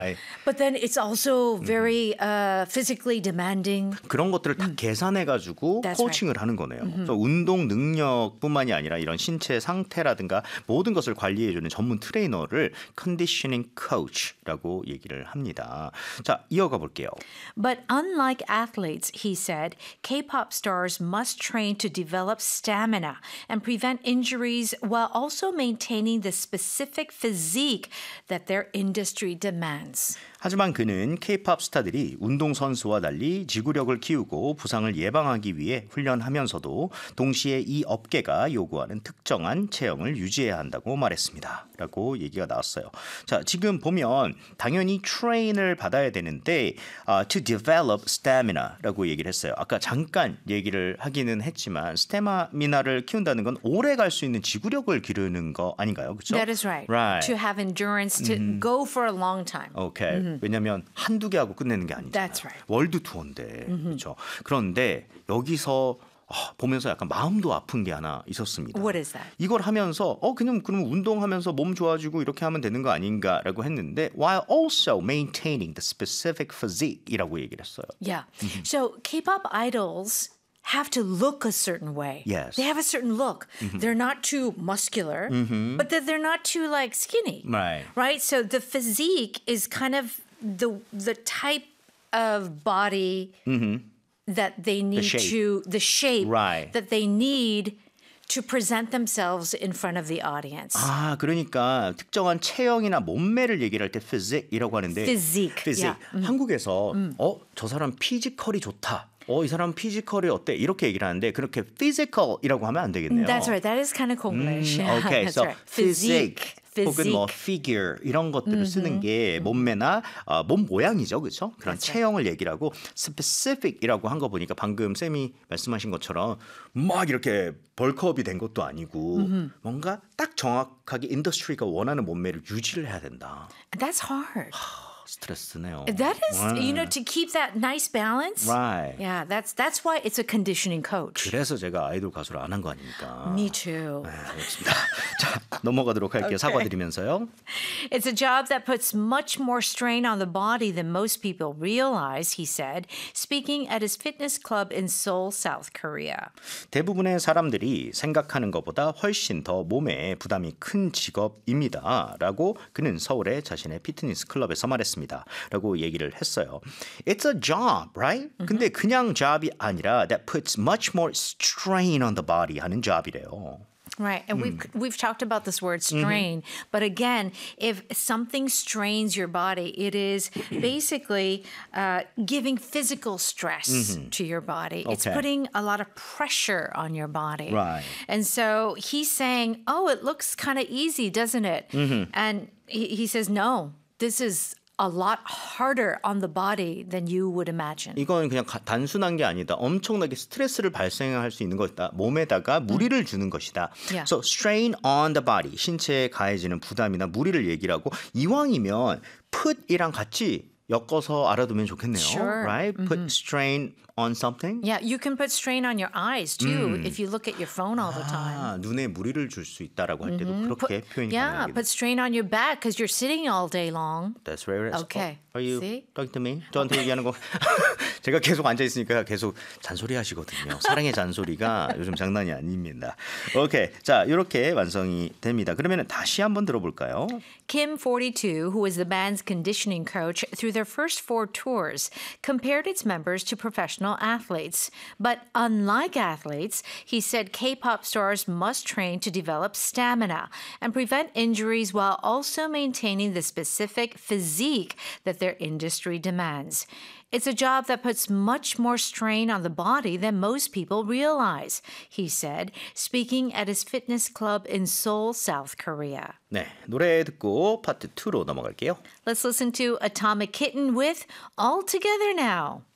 But then it's also very physically demanding. 그런 것들을 다 계산해가지고 That's 코칭을 하는 거네요. 그래서 운동 능력뿐만이 아니라 이런 신체 상태라든가 모든 것을 관리해주는 전문 트레이너를 컨디셔닝 코치라고 얘기를 합니다. 자, 이어가 볼게요. But unlike athletes, he said, K-pop stars must train to develop stamina and prevent injuries while also maintaining the specific physique that their industry demands. 하지만 그는 K-팝 스타들이 운동선수와 달리 지구력을 키우고 부상을 예방하기 위해 훈련하면서도 동시에 이 업계가 요구하는 특정한 체형을 유지해야 한다고 말했습니다. 라고 얘기가 나왔어요. 자, 지금 보면 당연히 트레인을 받아야 되는데 to develop stamina라고 얘기를 했어요. 아까 잠깐 얘기를 하기는 했지만 스태미나를 키운다는 건 오래 갈 수 있는 지구력을 기르는 거 아닌가요? 그렇죠? That is right. To have endurance to go for a long time. 오케이. 왜냐하면 한두 개 하고 끝내는 게 아니잖아요. That's right. 월드 투어인데. 그렇죠. 그런데 여기서 보면서 약간 마음도 아픈 게 하나 있었습니다. What is that? 이걸 하면서 그럼 운동하면서 몸 좋아지고 이렇게 하면 되는 거 아닌가라고 했는데 while also maintaining the specific physique이라고 얘기를 했어요. Yeah. So K-pop idols have to look a certain way. Yes. They have a certain look. They're not too muscular, but they're not too like skinny. Right. Right? So the physique is kind of the type of body that they need the shape right. that they need to present themselves in front of the audience. 그러니까 특정한 체형이나 몸매를 얘기를 할 때 physique이라고 하는데 physique. Yeah. 한국에서 저 사람 피지컬이 좋다. 이 사람 피지컬이 어때? 이렇게 얘기를 하는데 그렇게 physical이라고 하면 안 되겠네요. That's right. That is kind of English. Okay, That's so right. physique. 혹은 Physique. figure 이런 것들을 쓰는 게 몸매나 몸 모양이죠, 그렇죠? 그런 체형을 얘기를 하고 specific이라고 한 거 보니까 방금 쌤이 말씀하신 것처럼 막 이렇게 벌크업이 된 것도 아니고 뭔가 딱 정확하게 인더스트리가 원하는 몸매를 유지를 해야 된다. That's hard. 스트레스네요. That is, to keep that nice balance. Right. Yeah, that's why it's a conditioning coach. 그래서 제가 아이돌 가수를 안 한 거 아닙니까? Me too. 그렇습니다. 자, 넘어가도록 할게요. 사과드리면서요. It's a job that puts much more strain on the body than most people realize, he said, speaking at his fitness club in Seoul, South Korea. 대부분의 사람들이 생각하는 것보다 훨씬 더 몸에 부담이 큰 직업입니다. 라고 그는 서울의 자신의 피트니스 클럽에서 말했습니다. 라고 얘기를 했어요. It's a job, right? 근데 그냥 job이 아니라 that puts much more strain on the body 하는 job이래요. Right. And we've talked about this word strain. But again, if something strains your body, it is basically giving physical stress to your body. It's putting a lot of pressure on your body. Right. And so he's saying, it looks kind of easy, doesn't it? And he says, no, this is a lot harder on the body than you would imagine. 이건 그냥 단순한 게 아니다. 엄청나게 스트레스를 발생할 수 있는 것이다. 몸에다가 무리를 주는 것이다. Yeah. So strain on the body. 신체에 가해지는 부담이나 무리를 얘기를 하고 이왕이면 put이랑 같이 엮어서 알아두면 좋겠네요. Sure. Right? Put strain on something. Yeah, you can put strain on your eyes too if you look at your phone all the time. 눈에 무리를 줄 수 있다라고 할 때도 그렇게 표현이 가능하겠네요. Put strain on your back because you're sitting all day long. That's very right. Okay. Are you See? talking to me? 저한테 얘기하는 거. 제가 계속 앉아 있으니까 계속 잔소리 하시거든요. 사랑의 잔소리가 요즘 장난이 아닙니다. 오케이. 자, 이렇게 완성이 됩니다. 그러면 다시 한번 들어볼까요? Kim, 42, who was the band's conditioning coach through their first 4 tours, compared its members to professional athletes. But unlike athletes, he said K-pop stars must train to develop stamina and prevent injuries while also maintaining the specific physique that their industry demands. It's a job that puts much more strain on the body than most people realize, he said, speaking at his fitness club in Seoul, South Korea. 네, 노래 듣고 파트 2로 넘어갈게요. Let's listen to Atomic Kitten with All Together Now.